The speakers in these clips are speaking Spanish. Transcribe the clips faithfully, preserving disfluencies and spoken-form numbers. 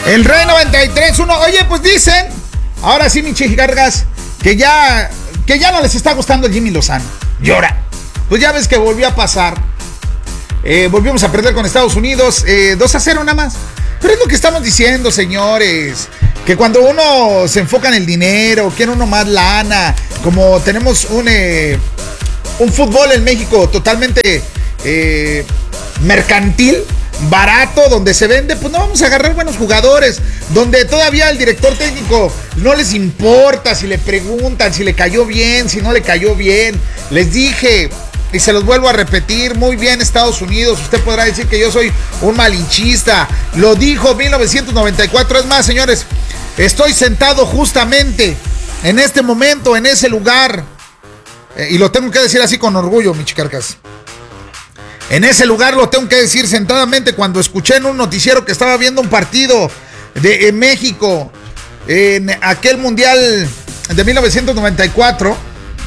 El Rey noventa y tres uno. Oye, pues dicen, ahora sí, mi chicargas, que ya, que ya no les está gustando el Jimmy Lozano. Llora. Pues ya ves que volvió a pasar. Eh, volvimos a perder con Estados Unidos. Eh, dos a cero nada más. Pero es lo que estamos diciendo, señores. Que cuando uno se enfoca en el dinero, quiere uno más lana, como tenemos un, eh, un fútbol en México totalmente eh, mercantil, barato, donde se vende, pues no vamos a agarrar buenos jugadores, donde todavía el director técnico no les importa si le preguntan, si le cayó bien, si no le cayó bien. Les dije, y se los vuelvo a repetir, muy bien Estados Unidos, usted podrá decir que yo soy un malinchista, lo dijo mil novecientos noventa y cuatro, es más, señores, estoy sentado justamente en este momento, en ese lugar, eh, y lo tengo que decir así con orgullo, mi chicarcas. En ese lugar lo tengo que decir sentadamente cuando escuché en un noticiero que estaba viendo un partido de en México, en aquel mundial de mil novecientos noventa y cuatro,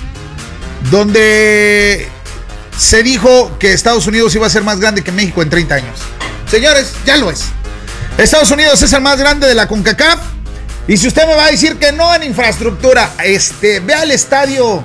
donde se dijo que Estados Unidos iba a ser más grande que México en treinta años. Señores, ya lo es. Estados Unidos es el más grande de la CONCACAF. Y si usted me va a decir que no en infraestructura, este, ve al estadio.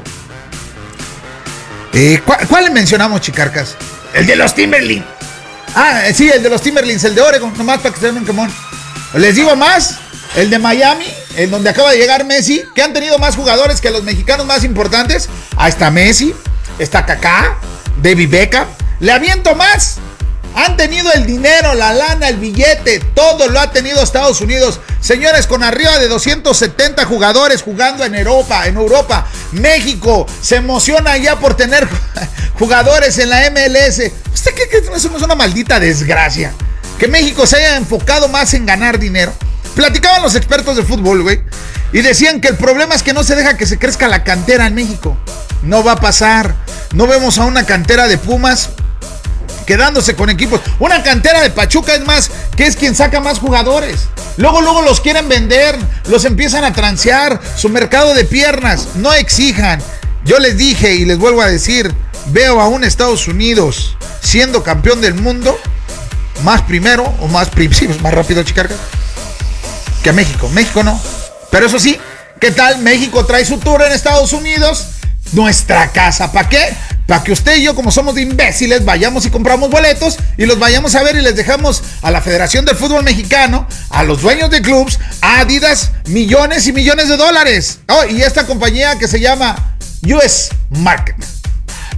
Eh, ¿cuál, ¿Cuál le mencionamos, chicarcas? El de los Timberlins. Ah, sí, el de los Timberlins, el de Oregon, nomás para que se den un quemón. Les digo más, el de Miami, en donde acaba de llegar Messi, que han tenido más jugadores que los mexicanos más importantes. Ahí está Messi, está Kaká, David Beckham. Le aviento más. Han tenido el dinero, la lana, el billete, todo lo ha tenido Estados Unidos. Señores, con arriba de doscientos setenta jugadores jugando en Europa, en Europa. México se emociona ya por tener jugadores en la M L S. ¿Usted cree que eso no es una maldita desgracia? Que México se haya enfocado más en ganar dinero. Platicaban los expertos de fútbol, güey, y decían que el problema es que no se deja que se crezca la cantera en México. No va a pasar. No vemos a una cantera de Pumas quedándose con equipos. Una cantera de Pachuca, es más, que es quien saca más jugadores. Luego, luego los quieren vender, los empiezan a transear, su mercado de piernas. No exijan. Yo les dije y les vuelvo a decir, veo a un Estados Unidos siendo campeón del mundo, más primero, o más, sí, más rápido, chicarga, que a México. México no. Pero eso sí, ¿qué tal? México trae su tour en Estados Unidos, nuestra casa. ¿Para qué? Para que usted y yo, como somos de imbéciles, vayamos y compramos boletos y los vayamos a ver y les dejamos a la Federación del Fútbol Mexicano, a los dueños de clubs, a Adidas, millones y millones de dólares. Oh, y esta compañía que se llama U S Market.